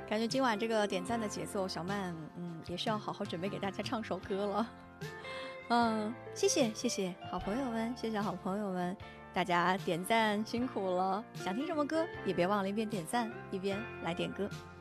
感觉今晚这个点赞的节奏，小曼也是要好好准备给大家唱首歌了。谢谢好朋友们，谢谢好朋友们，大家点赞辛苦了。想听什么歌也别忘了一边点赞一边来点歌。